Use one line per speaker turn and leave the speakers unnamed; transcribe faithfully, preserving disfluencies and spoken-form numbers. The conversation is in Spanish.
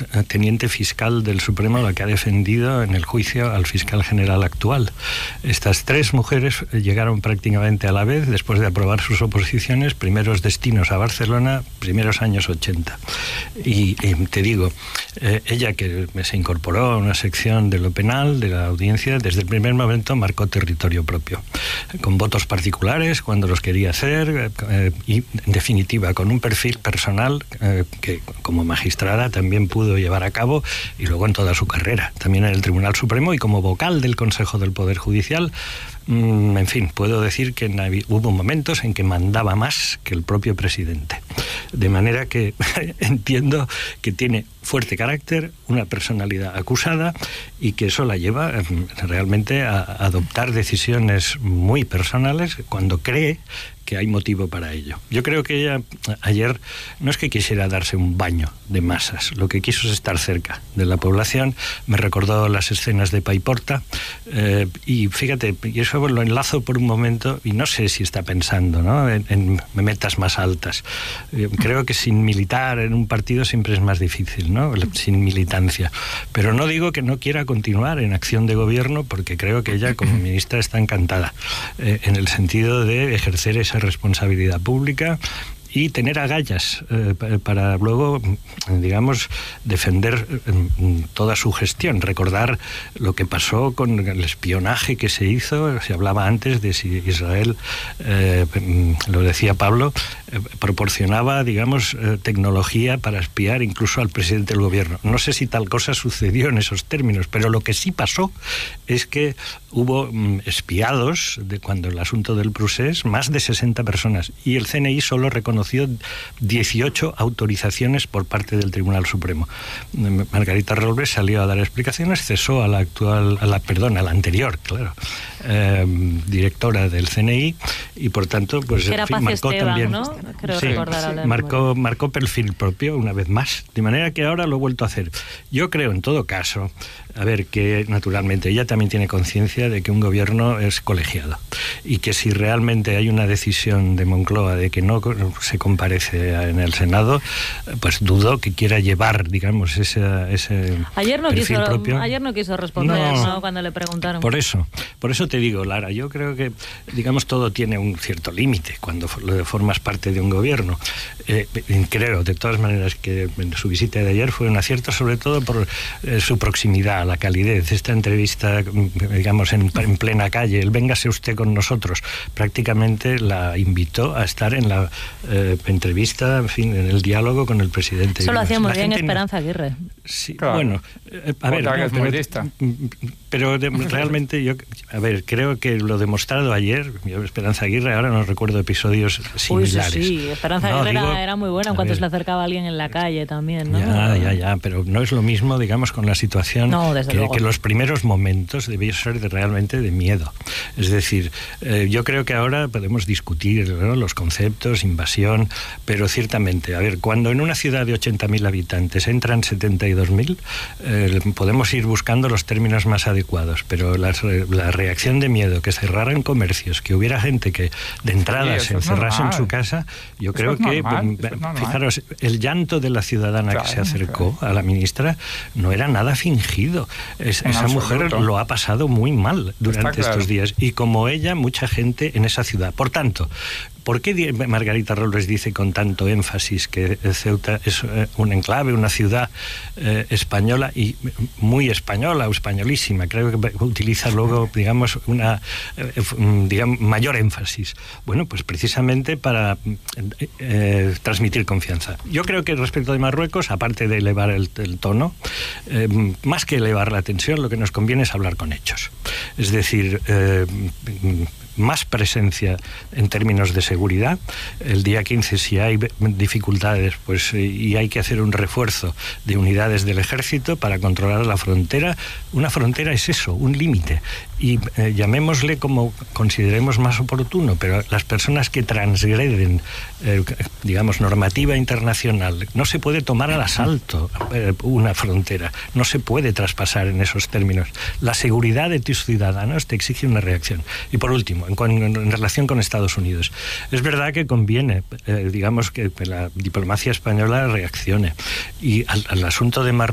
teniente fiscal del Supremo la que ha defendido en el juicio al fiscal general actual. Estas tres mujeres llegaron prácticamente a la vez, después de aprobar sus oposiciones, primeros destinos a Barcelona, primeros años ochenta. Y, y te digo, eh, ella que se incorporó a una sección de lo penal, de la audiencia, desde el primer momento marcó territorio propio, con votos particulares cuando los quería hacer, eh, y en definitiva con un perfil personal eh, que como magistrada también pudo llevar a cabo, y luego en toda su carrera, también en el Tribunal Supremo y como vocal del Consejo del Poder Judicial. Mm, en fin, puedo decir que hubo momentos en que mandaba más que el propio presidente. De manera que entiendo que tiene fuerte carácter, una personalidad acusada, y que eso la lleva realmente a adoptar decisiones muy personales cuando cree que hay motivo para ello. Yo creo que ella ayer no es que quisiera darse un baño de masas, lo que quiso es estar cerca de la población. Me recordó las escenas de Paiporta, eh, y fíjate, y eso lo enlazo por un momento, y no sé si está pensando, ¿no?, en, en metas más altas. Eh, creo que sin militar en un partido siempre es más difícil, ¿no?, sin militancia. Pero no digo que no quiera continuar en acción de gobierno, porque creo que ella como ministra está encantada, eh, en el sentido de ejercer esa responsabilidad pública y tener agallas eh, para luego, digamos, defender eh, toda su gestión. Recordar lo que pasó con el espionaje que se hizo. Se hablaba antes de si Israel, eh, lo decía Pablo, eh, proporcionaba, digamos, eh, tecnología para espiar incluso al presidente del gobierno. No sé si tal cosa sucedió en esos términos, pero lo que sí pasó es que hubo mm, espiados de cuando el asunto del Prusés, más de sesenta personas, y el C N I solo reconoció dieciocho autorizaciones por parte del Tribunal Supremo. Margarita Robles salió a dar explicaciones, cesó a la actual, a la, perdón, a la anterior, claro, eh, directora del C N I, y por tanto, pues
en fin, marcó Esteban, también, ¿no? Creo
sí,
recordar
sí, marcó, marcó perfil propio una vez más, de manera que ahora lo he vuelto a hacer. Yo creo, en todo caso, a ver, que naturalmente ella también tiene conciencia de que un gobierno es colegiado, y que si realmente hay una decisión de Moncloa de que no se comparece en el Senado, pues dudo que quiera llevar, digamos, ese, ese
ayer no
perfil
quiso,
propio.
Ayer no quiso responder,
no,
¿no?, cuando le preguntaron.
Por eso, por eso te digo, Lara, yo creo que, digamos, todo tiene un cierto límite cuando formas parte de un gobierno. Eh, creo, de todas maneras, que su visita de ayer fue un acierto, sobre todo por eh, su proximidad, la calidez. Esta entrevista, digamos, en, en plena calle, el véngase usted con nosotros, prácticamente la invitó a estar en la eh, entrevista, en fin, en el diálogo con el presidente.
Eso lo hacía muy bien
gente...
Esperanza Aguirre.
Sí,
claro.
Bueno, eh, a ver, no, pero, pero de, realmente yo, a ver, creo que lo demostrado ayer, yo, Esperanza Aguirre, ahora no recuerdo episodios similares.
Uy, sí, sí. Esperanza
no,
Aguirre
digo,
era, era muy buena en cuanto ver, se le acercaba a alguien en la calle también, ¿no?
Ya, ya, ya, pero no es lo mismo, digamos, con la situación
no,
que, que los primeros momentos debían ser de, realmente de miedo. Es decir, eh, yo creo que ahora podemos discutir, ¿no?, los conceptos, invasión, pero ciertamente, a ver, cuando en una ciudad de ochenta mil habitantes entran setenta y dos mil, eh, podemos ir buscando los términos más adecuados, pero la, la reacción de miedo, que cerraran comercios, que hubiera gente que de entrada sí, se encerrase en su casa, yo eso creo que, normal, fijaros, el llanto de la ciudadana claro, que se acercó claro. a la ministra no era nada fingido. Es, esa absoluto. mujer lo ha pasado muy mal durante claro. estos días, y como ella, mucha gente en esa ciudad. Por tanto, ¿por qué Margarita Robles dice con tanto énfasis que Ceuta es un enclave, una ciudad eh, española, y muy española o españolísima? Creo que utiliza luego, digamos, una eh, digamos, mayor énfasis. Bueno, pues precisamente para eh, transmitir confianza. Yo creo que respecto de Marruecos, aparte de elevar el, el tono, eh, más que elevar la tensión, lo que nos conviene es hablar con hechos. Es decir, eh, más presencia en términos de seguridad. El día quince, si hay dificultades, pues y hay que hacer un refuerzo de unidades del ejército para controlar la frontera. Una frontera es eso, un límite. Y eh, llamémosle como consideremos más oportuno, pero las personas que transgreden, eh, digamos, normativa internacional, no se puede tomar al asalto eh, una frontera, no se puede traspasar en esos términos. La seguridad de tus ciudadanos te exige una reacción. Y por último, en, en, en relación con Estados Unidos, es verdad que conviene, eh, digamos, que la diplomacia española reaccione. Y al, al asunto de Marruecos,